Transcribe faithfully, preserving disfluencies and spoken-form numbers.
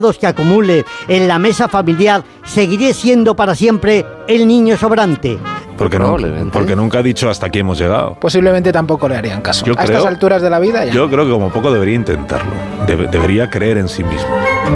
que acumule en la mesa familiar, seguiré siendo para siempre el niño sobrante. Porque, no, porque nunca ha dicho hasta aquí hemos llegado. Posiblemente tampoco le harían caso. Yo a creo, estas alturas de la vida ya. Yo creo que como poco debería intentarlo. Debe, debería creer en sí mismo.